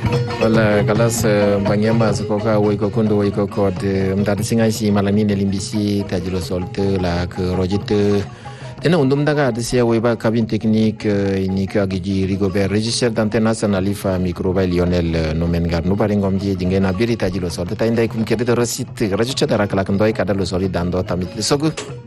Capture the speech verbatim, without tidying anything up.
Wala kalas banyama sekoka wiko kundo wiko kod mtata singa si malani nelimbisi tajilo solte la ke rojite tena undum daga disia weba cabine technique ni ka giji Rigobert régisseur d'antenne nationale ifa microba Lionel Nomengar no barengom di dingena biri tajilo solte ta indai kum kede rosit rajucha dara kala kandoi kada lo soli dando tamit sogu